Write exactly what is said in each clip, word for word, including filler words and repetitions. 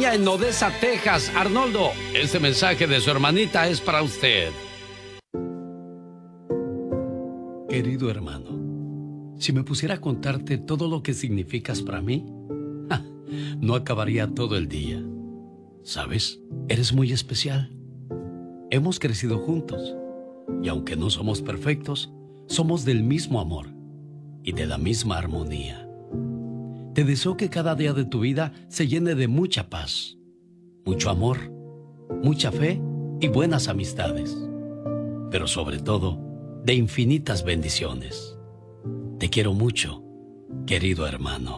allá en Odessa, Texas. Arnoldo, este mensaje de su hermanita es para usted. Querido hermano, si me pusiera a contarte todo lo que significas para mí, ja, no acabaría todo el día. ¿Sabes? Eres muy especial. Hemos crecido juntos y aunque no somos perfectos, somos del mismo amor y de la misma armonía. Te deseo que cada día de tu vida se llene de mucha paz, mucho amor, mucha fe y buenas amistades, pero sobre todo, de infinitas bendiciones. Te quiero mucho, querido hermano.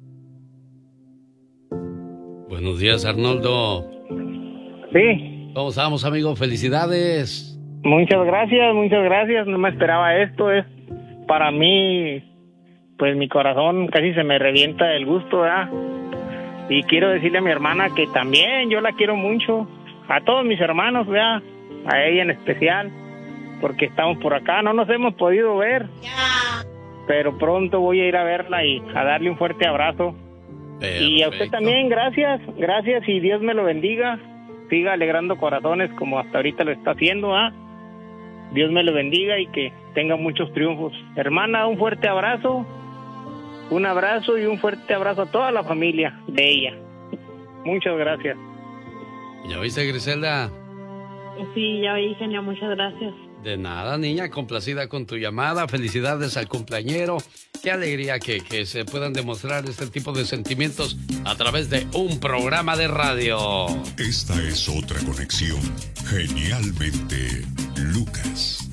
Buenos días, Arnoldo. Sí. ¿Cómo estamos, amigo? Felicidades. Muchas gracias, muchas gracias. No me esperaba esto. Es para mí, pues mi corazón casi se me revienta del gusto, ¿verdad? Y quiero decirle a mi hermana que también yo la quiero mucho. A todos mis hermanos, ¿verdad? A ella en especial, porque estamos por acá. No nos hemos podido ver, pero pronto voy a ir a verla y a darle un fuerte abrazo. Perfecto. Y a usted también, gracias, gracias y Dios me lo bendiga. Siga alegrando corazones como hasta ahorita lo está haciendo, ¿ah? Dios me lo bendiga y que tenga muchos triunfos. Hermana, un fuerte abrazo, un abrazo y un fuerte abrazo a toda la familia de ella. Muchas gracias. ¿Ya oíste, Griselda? Sí, ya oí, genio, muchas gracias. De nada, niña, complacida con tu llamada. Felicidades al cumpleañero. Qué alegría que, que se puedan demostrar este tipo de sentimientos a través de un programa de radio. Esta es otra conexión. Genialmente, Lucas.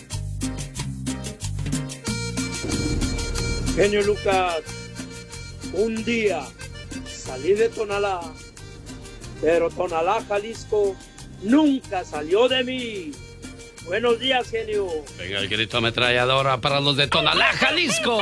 Genio Lucas, un día salí de Tonalá, pero Tonalá, Jalisco, nunca salió de mí. Buenos días, genio. Venga, el grito ametralladora para los de Tonalá, Jalisco.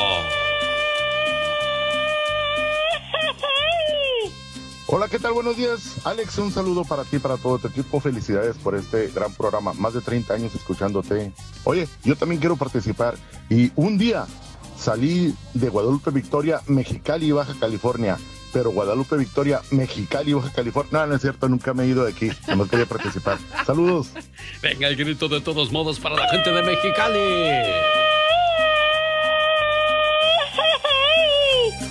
Hola, ¿qué tal? Buenos días. Alex, un saludo para ti, para todo tu equipo. Felicidades por este gran programa. Más de treinta años escuchándote. Oye, yo también quiero participar. Y un día salí de Guadalupe, Victoria, Mexicali, Baja California. Pero Guadalupe, Victoria, Mexicali, Baja California. No, no es cierto, nunca me he ido de aquí. No quería participar. Saludos. Venga, el grito de todos modos para la gente de Mexicali.